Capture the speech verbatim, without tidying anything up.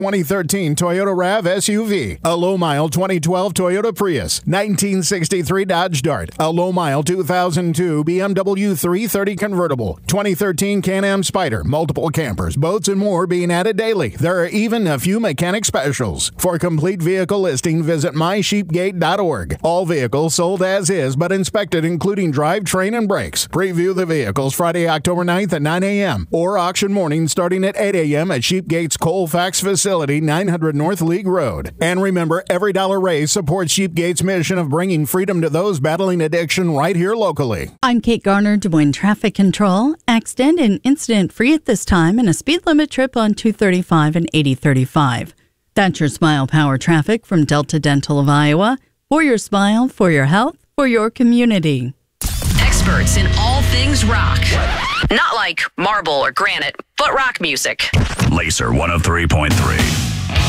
twenty thirteen Toyota RAV S U V, a low-mile twenty twelve Toyota Prius, nineteen sixty-three Dodge Dart, a low-mile two thousand two B M W three thirty convertible, twenty thirteen Can-Am Spyder, multiple campers, boats, and more being added daily. There are even a few mechanic specials. For complete vehicle listing, visit my sheepgate dot org. All vehicles sold as is, but inspected including drivetrain and brakes. Preview the vehicles Friday, October ninth at nine a.m. or auction morning starting at eight a.m. at Sheepgate's Colfax facility, nine hundred North League Road. And remember, every dollar raised supports Sheepgate's mission of bringing freedom to those battling addiction right here locally. I'm Kate Garner, Des Moines Traffic Control. Accident and incident free at this time and a speed limit trip on two thirty-five and eighty thirty-five. That's your Smile Power traffic from Delta Dental of Iowa. For your smile, for your health, for your community. Experts in all things rock. Not like marble or granite, but rock music. Laser one oh three point three.